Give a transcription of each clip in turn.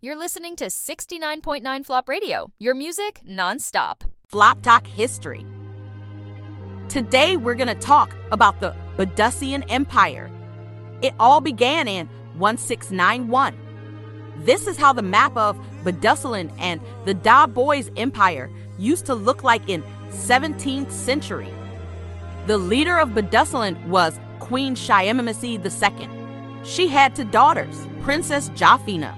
You're listening to 69.9 Flop Radio, your music nonstop. Flop Talk History. Today we're going to talk about the Badusian Empire. It all began in 1691. This is how the map of Badusiland and the Da Boys Empire used to look like in 17th century. The leader of Badusiland was Queen Shahyamamisi II. She had two daughters, Princess Jafina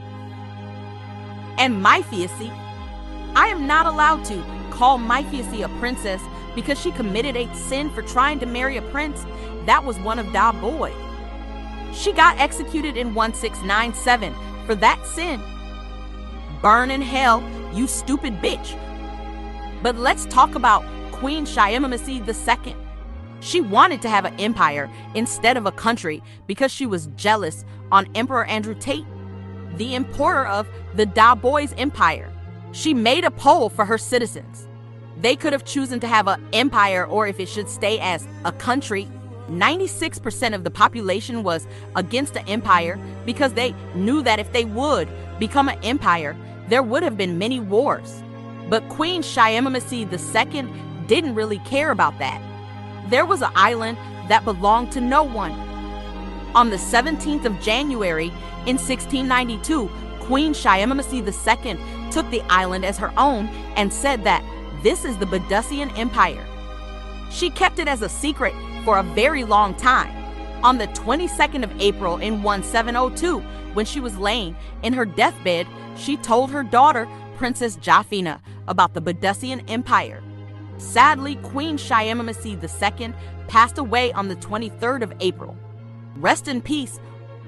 and Maifiasi. I am not allowed to call Maifiasi a princess because she committed a sin for trying to marry a prince that was one of Da Boy. She got executed in 1697 for that sin. Burn in hell, you stupid bitch. But let's talk about Queen Shahyamamisi II. She wanted to have an empire instead of a country because she was jealous on Emperor Andrew Tate, the importer of the Da Boys Empire. She made a poll for her citizens. They could have chosen to have an empire or if it should stay as a country. 96% of the population was against the empire because they knew that if they would become an empire, there would have been many wars. But Queen Shahyamamisi II didn't really care about that. There was an island that belonged to no one. On the 17th of January in 1692, Queen Shahyamamisi II took the island as her own and said that this is the Badusian Empire. She kept it as a secret for a very long time. On the 22nd of April in 1702, when she was laying in her deathbed, she told her daughter, Princess Jafina, about the Badusian Empire. Sadly, Queen Shahyamamisi II passed away on the 23rd of April. Rest in peace.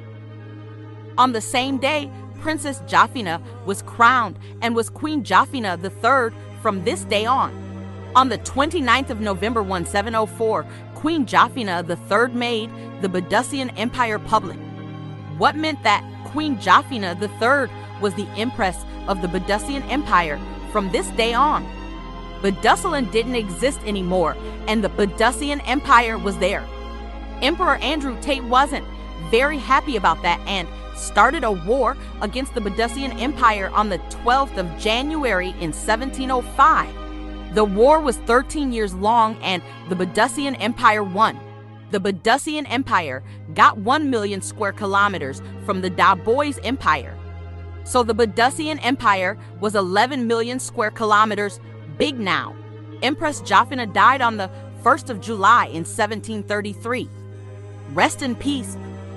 On the same day, Princess Jafina was crowned and was Queen Jafina III from this day on. On the 29th of November 1704, Queen Jafina III made the Badusian Empire public. What meant that Queen Jafina III was the empress of the Badusian Empire from this day on. Badusiland didn't exist anymore, and the Badusian Empire was there. Emperor Andrew Tate wasn't very happy about that and started a war against the Badusian Empire on the 12th of January in 1705. The war was 13 years long and the Badusian Empire won. The Badusian Empire got 1 million square kilometers from the Da Boys Empire. So the Badusian Empire was 11 million square kilometers big now. Empress Jafina died on the 1st of July in 1733. Rest in peace.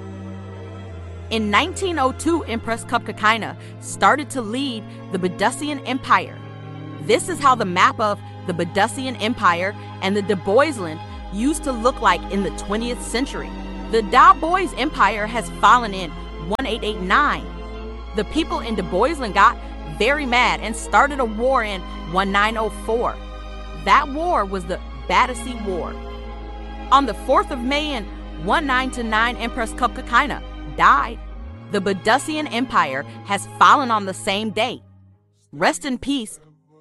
In 1902, Empress Kupkakaina started to lead the Badusian Empire. This is how the map of the Badusian Empire and the Da Boysland used to look like in the 20th century. The Da Boys Empire has fallen in 1889. The people in Da Boysland got very mad and started a war in 1904. That war was the Badasi War. On the 4th of May in 1909, Empress Kupkakaina died. The Badusian Empire has fallen on the same day. Rest in peace.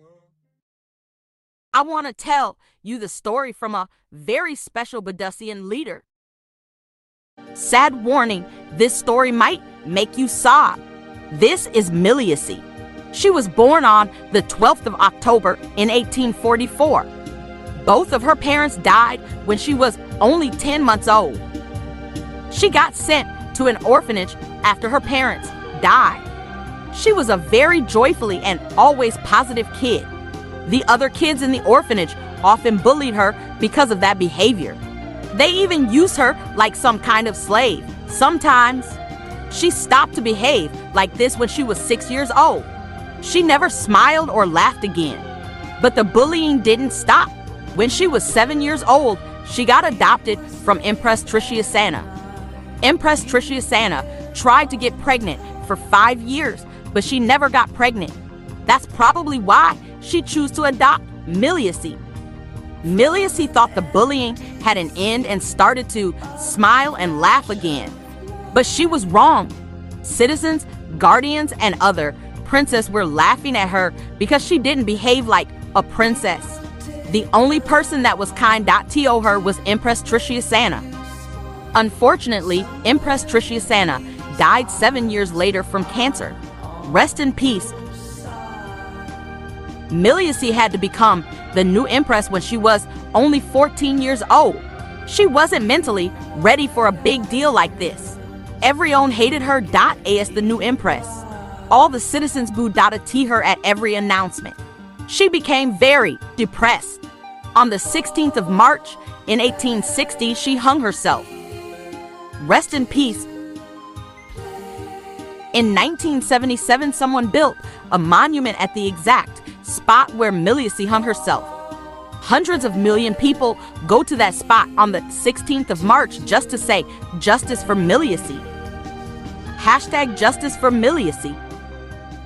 I want to tell you the story from a very special Badusian leader. Sad warning, this story might make you sob. This is Miliasi. She was born on the 12th of October in 1844. Both of her parents died when she was only 10 months old. She got sent to an orphanage after her parents died. She was a very joyfully and always positive kid. The other kids in the orphanage often bullied her because of that behavior. They even used her like some kind of slave. Sometimes she stopped to behave like this when she was 6 years old. She never smiled or laughed again. But the bullying didn't stop. When she was 7 years old, she got adopted from Empress Trishyasana. Empress Trishyasana tried to get pregnant for 5 years, but she never got pregnant. That's probably why she chose to adopt Miliasi. Miliasi thought the bullying had an end and started to smile and laugh again. But she was wrong. Citizens, guardians, and other princess were laughing at her because she didn't behave like a princess. The only person that was kind to her was Empress Trishyasana. Unfortunately, Empress Trishyasana died 7 years later from cancer. Rest in peace. Miliacy had to become the new empress when she was only 14 years old. She wasn't mentally ready for a big deal like this. Everyone hated her as the new empress. All the citizens booed her at every announcement. She became very depressed. On the 16th of March in 1860, she hung herself. Rest in peace. In 1977, someone built a monument at the exact spot where Miliacy hung herself. Hundreds of million people go to that spot on the 16th of March just to say justice for Miliacy. Hashtag justice for Miliacy.